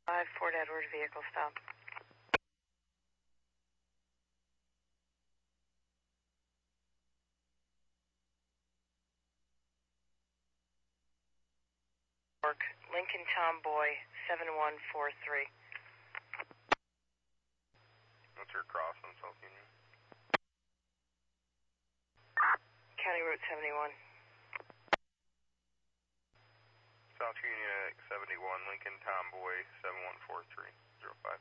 Fort Edward vehicle stop. Lincoln Tomboy 7143. What's your cross on South Union? County Route 71. South Union 71, Lincoln Tomboy 714305.